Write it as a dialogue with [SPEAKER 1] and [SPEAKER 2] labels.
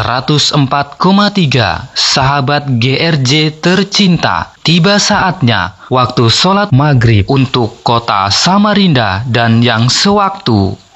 [SPEAKER 1] 104,3 sahabat GRJ tercinta, tiba saatnya waktu sholat maghrib untuk kota Samarinda dan yang sewaktu.